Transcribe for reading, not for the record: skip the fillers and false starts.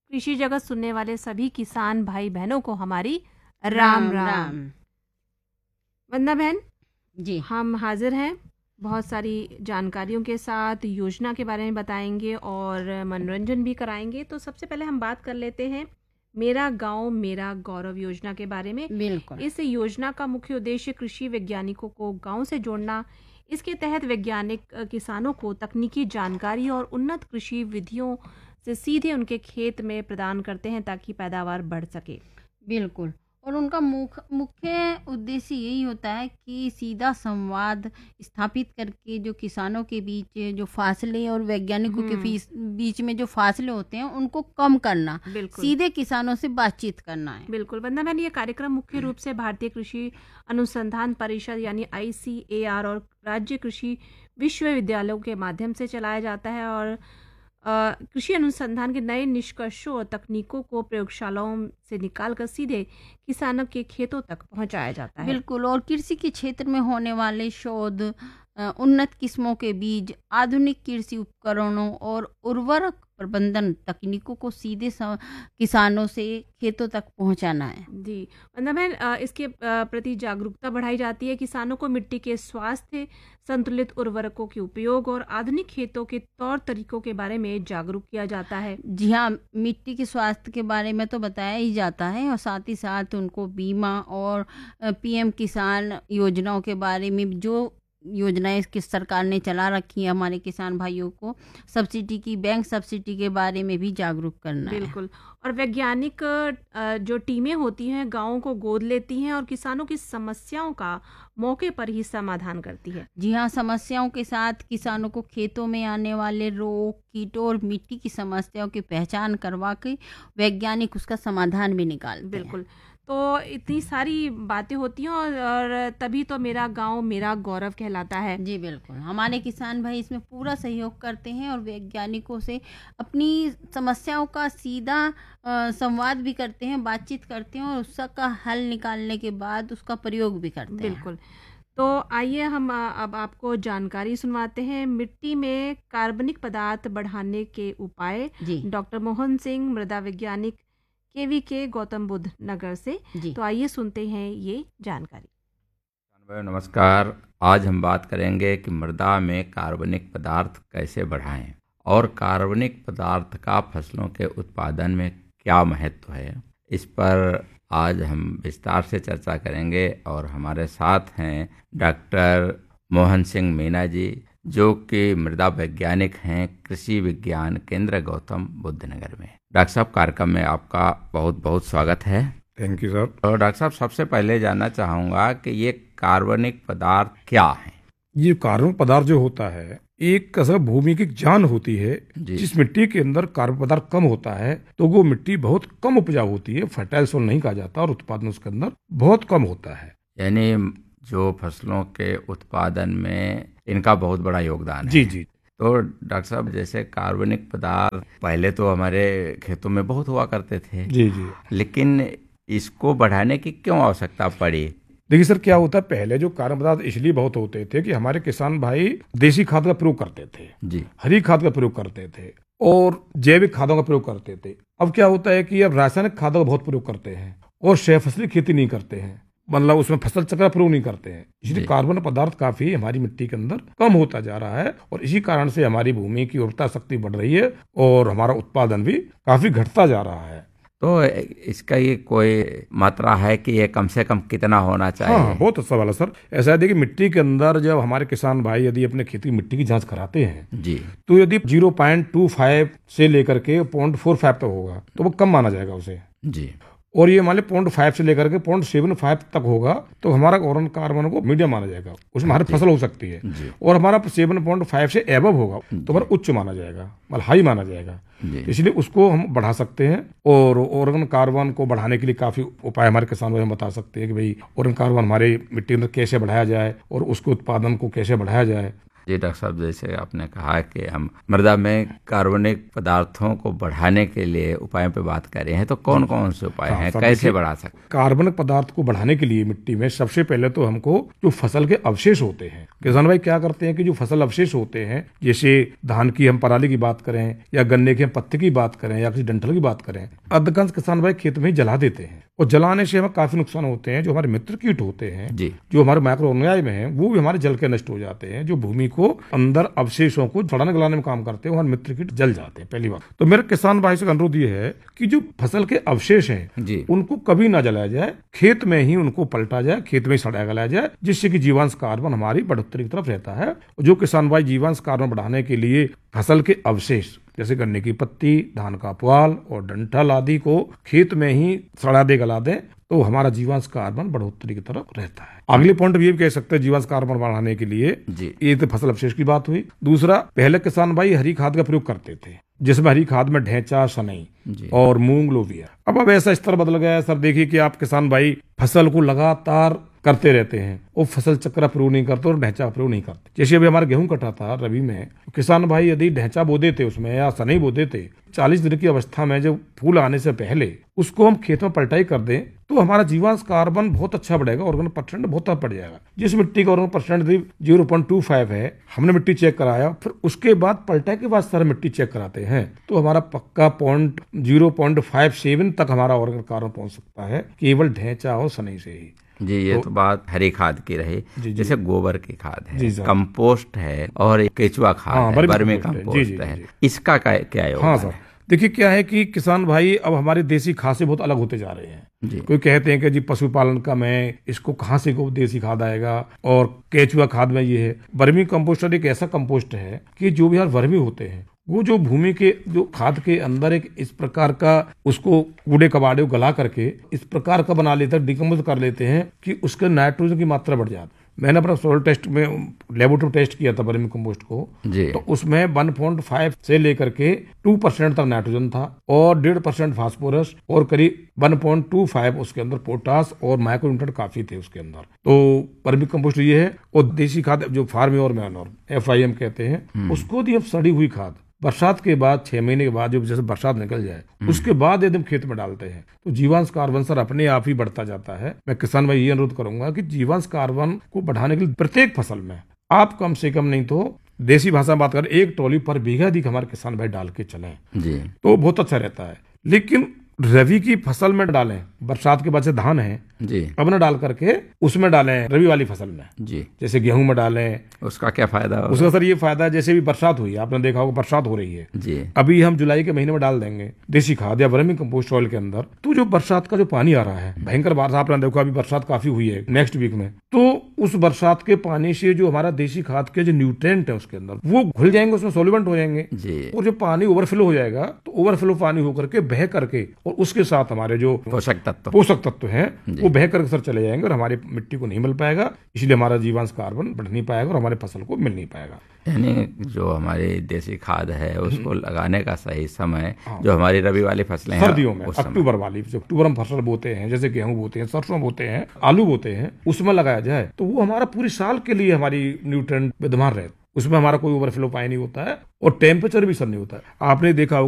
कृषि जगत सुनने वाले सभी किसान भाई बहनों को हमारी राम राम। वंदना बहन जी हम हाजिर हैं बहुत सारी जानकारियों के साथ, योजना के बारे में बताएंगे और मनोरंजन भी कराएंगे। तो सबसे पहले हम बात कर लेते हैं मेरा गांव मेरा गौरव योजना के बारे में। बिल्कुल। इस योजना का मुख्य उद्देश्य कृषि वैज्ञानिकों को गांव से जोड़ना। इसके तहत वैज्ञानिक किसानों को तकनीकी जानकारी और उन्नत कृषि विधियों से सीधे उनके खेत में प्रदान करते हैं ताकि पैदावार बढ़ सके। बिल्कुल, और उनका मुख्य उद्देश्य यही होता है कि सीधा संवाद स्थापित करके जो किसानों के बीच जो फासले और वैज्ञानिकों के बीच में जो फासले होते हैं उनको कम करना, सीधे किसानों से बातचीत करना है। बिल्कुल वंदना बहन, ये कार्यक्रम मुख्य रूप से भारतीय कृषि अनुसंधान परिषद यानी ICAR और राज्य कृषि विश्वविद्यालयों के माध्यम से चलाया जाता है और कृषि अनुसंधान के नए निष्कर्षों और तकनीकों को प्रयोगशालाओं से निकालकर सीधे किसानों के खेतों तक पहुंचाया जाता है। बिल्कुल, और कृषि के क्षेत्र में होने वाले शोध, उन्नत किस्मों के बीज, आधुनिक कृषि उपकरणों और उर्वरक प्रबंधन तकनीकों को सीधे किसानों से खेतों तक पहुंचाना है। जी वंदना बहन, इसके प्रति जागरूकता बढ़ाई जाती है। किसानों को मिट्टी के स्वास्थ्य, संतुलित उर्वरकों के उपयोग और आधुनिक खेतों के तौर तरीकों के बारे में जागरूक किया जाता है। जी हाँ, मिट्टी के स्वास्थ्य के बारे में तो बताया ही जाता है और साथ ही साथ उनको बीमा और PM किसान योजनाओं के बारे में, जो योजनाएं किस सरकार ने चला रखी है हमारे किसान भाइयों को, सब्सिडी की, बैंक सब्सिडी के बारे में भी जागरूक करना है। बिल्कुल, और वैज्ञानिक जो टीमें होती हैं गांवों को गोद लेती हैं और किसानों की समस्याओं का मौके पर ही समाधान करती है। जी हाँ, समस्याओं के साथ किसानों को खेतों में आने वाले रोग, कीटों और मिट्टी की समस्याओं की पहचान करवा के वैज्ञानिक उसका समाधान भी निकालते हैं। बिल्कुल, तो इतनी सारी बातें होती हैं और तभी तो मेरा गांव मेरा गौरव कहलाता है। जी बिल्कुल, हमारे किसान भाई इसमें पूरा सहयोग करते हैं और वैज्ञानिकों से अपनी समस्याओं का सीधा संवाद भी करते हैं, बातचीत करते हैं और उसका हल निकालने के बाद उसका प्रयोग भी करते हैं। बिल्कुल, तो आइए हम अब आपको जानकारी सुनवाते हैं मिट्टी में कार्बनिक पदार्थ बढ़ाने के उपाय। डॉक्टर मोहन सिंह, मृदा वैज्ञानिक, KVK गौतम बुद्ध नगर से। तो आइए सुनते हैं ये जानकारी। नमस्कार, आज हम बात करेंगे कि मृदा में कार्बनिक पदार्थ कैसे बढ़ाएं और कार्बनिक पदार्थ का फसलों के उत्पादन में क्या महत्व है। इस पर आज हम विस्तार से चर्चा करेंगे और हमारे साथ हैं डॉक्टर मोहन सिंह मीना जी, जो कि मृदा वैज्ञानिक हैं कृषि विज्ञान केंद्र गौतम बुद्ध नगर में। डॉक्टर साहब, कार्यक्रम में आपका बहुत बहुत स्वागत है। Thank you sir. और डॉक्टर साहब, सबसे पहले जानना चाहूँगा कि ये कार्बनिक पदार्थ क्या है। ये कार्बन पदार्थ जो होता है एक कसर भूमि की जान होती है। जिस मिट्टी के अंदर कार्बन पदार्थ कम होता है तो वो मिट्टी बहुत कम उपजाऊ होती है, फर्टाइल सॉइल नहीं कहा जाता और उत्पादन उसके अंदर बहुत कम होता है। यानी जो फसलों के उत्पादन में इनका बहुत बड़ा योगदान है। जी जी। तो डॉक्टर साहब, जैसे कार्बनिक पदार्थ पहले तो हमारे खेतों में बहुत हुआ करते थे। जी जी। लेकिन इसको बढ़ाने की क्यों आवश्यकता पड़ी? देखिए सर, क्या होता है, पहले जो कार्बन पदार्थ इसलिए बहुत होते थे कि हमारे किसान भाई देसी खाद का प्रयोग करते थे जी, हरी खाद का प्रयोग करते थे और जैविक खादों का प्रयोग करते थे। अब क्या होता है कि अब रासायनिक खादों का बहुत प्रयोग करते हैं और फसली खेती नहीं करते हैं, मतलब उसमें फसल चक्र का प्रयोग नहीं करते हैं। इसलिए कार्बन पदार्थ काफी हमारी मिट्टी के अंदर कम होता जा रहा है और इसी कारण से हमारी भूमि की उर्वरता शक्ति बढ़ रही है और हमारा उत्पादन भी काफी घटता जा रहा है। तो इसका ये कोई मात्रा है कि ये कम से कम कितना होना चाहिए? हाँ, बहुत अच्छा सवाल है सर। ऐसा है, देखिए मिट्टी के अंदर जब हमारे किसान भाई यदि अपने खेती की मिट्टी की जांच कराते हैं जी, तो यदि 0.25 से लेकर के 0.45 तक होगा तो वो कम माना जाएगा उसे जी। और ये मान ली 0.5 से लेकर के 0.75 तक होगा तो हमारा कार्बन को मीडियम माना जाएगा, उसमें हमारी फसल हो सकती है। और हमारा 7.5 से एबव होगा तो हमारा उच्च माना जाएगा, मतलब हाई माना जाएगा। इसलिए उसको हम बढ़ा सकते हैं और ऑर्गन कार्बन को बढ़ाने के लिए काफी उपाय हमारे किसान भाई हम बता सकते हैं कि भाई ऑर्गन कार्बन हमारे मिट्टी में कैसे बढ़ाया जाए और उसके उत्पादन को कैसे बढ़ाया जाए। जी डॉक्टर साहब, जैसे आपने कहा कि हम मृदा में कार्बनिक पदार्थों को बढ़ाने के लिए उपायों पे बात कर रहे हैं, तो कौन कौन से उपाय हैं, कैसे बढ़ा सकते हैं? कार्बनिक पदार्थ को बढ़ाने के लिए मिट्टी में सबसे पहले तो हमको जो फसल के अवशेष होते हैं, किसान भाई क्या करते हैं कि जो फसल अवशेष होते हैं, जैसे धान की हम पराली की बात करें या गन्ने के हम पत्ते की बात करें या किसी डंठल की बात करें, अधिकांश किसान भाई खेत में ही जला देते हैं और जलाने से हमें काफी नुकसान होते हैं। जो हमारे मित्र कीट होते हैं जो हमारे माइक्रो ऑर्गेनिज्म हैं वो भी हमारे जल के नष्ट हो जाते हैं। जो भूमि को अंदर अवशेषों को सड़ाने गलाने में काम करते हैं हमारे मित्र कीट जल जाते हैं। पहली बात तो मेरे किसान भाई से अनुरोध ये है कि जो फसल के अवशेष हैं उनको कभी ना जलाया जाए, खेत में ही उनको पलटा जाए, खेत में ही सड़ाया गलाया जाए, जिससे कि जीवांश कार्बन हमारी बढ़ोतरी की तरफ रहता है। जो किसान भाई जीवांश कार्बन बढ़ाने के लिए फसल के अवशेष जैसे गन्ने की पत्ती, धान का पुआल और डंठल आदि को खेत में ही सड़ा दे गला दे तो हमारा जीवांश कार्बन बढ़ोतरी की तरफ रहता है। अगले पॉइंट भी कह सकते हैं जीवांश कार्बन बढ़ाने के लिए, ये तो फसल अवशेष की बात हुई। दूसरा, पहले किसान भाई हरी खाद का प्रयोग करते थे जिसमें हरी खाद में ढैंचा, सनई और मूंग, लोबिया। अब ऐसा स्तर बदल गया है सर। देखिए कि आप किसान भाई फसल को लगातार करते रहते हैं और फसल चक्र प्रयोग नहीं करते और ढैंचा प्रयोग नहीं करते। जैसे अभी हमारा गेहूं कटा था रबी में, किसान भाई यदि ढैंचा बो देते उसमें या सनई बो देते 40 दिन की अवस्था में जब फूल आने से पहले उसको हम खेत में पलटाई कर दें तो हमारा जीवांश कार्बन बहुत अच्छा बढ़ेगा, ऑर्गेनिक परसेंट बहुत बढ़ जाएगा। जिस मिट्टी का ऑर्गेनिक परसेंट 0.25 है, हमने मिट्टी चेक कराया, फिर उसके बाद पलटाई के बाद सारा मिट्टी चेक कराते हैं तो हमारा पक्का 0.57 तक हमारा ऑर्गेनिक कार्बन पहुंच सकता है केवल ढैंचा और सनई से ही। जी, ये तो बात हरी खाद की रही। जैसे गोबर की खाद है, कंपोस्ट है और केचुआ खाद है, वर्मी कंपोस्ट है, इसका क्या योगदान है? देखिए क्या है कि किसान भाई अब हमारे देसी खाद से बहुत अलग होते जा रहे हैं। कोई कहते हैं कि जी पशुपालन का मैं इसको कहाँ से को देसी खाद आएगा, और केचुआ खाद में ये है। वर्मी कंपोस्टर एक ऐसा कंपोस्ट है कि जो भी यार वर्मी होते हैं वो जो भूमि के जो खाद के अंदर एक इस प्रकार का उसको कूड़े कबाड़े को गला करके इस प्रकार का बना लेते हैं, डिकम्पोज कर लेते हैं कि उसके नाइट्रोजन की मात्रा बढ़ जाती है। मैंने अपना सॉइल टेस्ट में लेबोरेटरी टेस्ट किया था वर्मी कंपोस्ट को, तो उसमें 1.5 से लेकर के 2% तक नाइट्रोजन था और 1.5% फास्फोरस और करीब 1.25 उसके अंदर पोटास और माइक्रोन्यूट्रिएंट काफी थे उसके अंदर। तो वर्मी कंपोस्ट ये है। और देसी खाद जो फार्मियोर मैन्योर FIM कहते हैं, उसको दी अब सड़ी हुई खाद बरसात के बाद 6 महीने के बाद जब जैसे बरसात निकल जाए उसके बाद यदि हम खेत में डालते हैं तो जीवांश कार्बन सर अपने आप ही बढ़ता जाता है। मैं किसान भाई ये अनुरोध करूंगा कि जीवांश कार्बन को बढ़ाने के लिए प्रत्येक फसल में आप कम से कम नहीं तो देसी भाषा में बात करें 1 ट्रॉली पर बीघा अधिक हमारे किसान भाई डाल के चलें तो बहुत अच्छा रहता है। लेकिन रवि की फसल में डालें, बरसात के बाद से धान है अब न डाल करके उसमें डालें रवि वाली फसल में जैसे गेहूं में डालें। उसका क्या फायदा होगा? उसका सर ये फायदा है, जैसे भी बरसात हुई, आपने देखा होगा बरसात हो रही है अभी हम जुलाई के महीने में डाल देंगे देसी खाद या वर्मी कंपोस्ट ऑयल के अंदर, तो जो बरसात का जो पानी आ रहा है भयंकर बारिश आपने देखा अभी बरसात काफी हुई है नेक्स्ट वीक में, तो उस बरसात के पानी से जो हमारा देसी खाद के जो न्यूट्रिएंट है उसके अंदर वो घुल जाएंगे, उसमें सोल्यूमेंट हो जाएंगे और जो पानी ओवरफ्लो हो जाएगा तो ओवरफ्लो पानी होकर के बह करके और उसके साथ हमारे जो पोषक तत्व हैं वो बह करके सर चले जाएंगे और हमारी मिट्टी को नहीं मिल पाएगा, इसलिए हमारा जीवांश कार्बन बढ़ नहीं पाएगा और हमारे फसल को मिल नहीं पाएगा। यानी जो हमारी देसी खाद है उसको लगाने का सही समय जो हमारी रबी वाली फसलें हैं सर्दियों में, अक्टूबर वाली, जो अक्टूबर में फसल बोते हैं जैसे गेहूं बोते हैं, सरसों बोते हैं, आलू बोते हैं, उसमें लगाया जाए तो वो हमारा पूरे साल के लिए हमारी न्यूट्रिएंट विद्यमान रहे, उसमें हमारा कोई ओवरफ्लो पानी नहीं होता है और टेम्परेचर भी सर नहीं होता है। आपने देखा होगा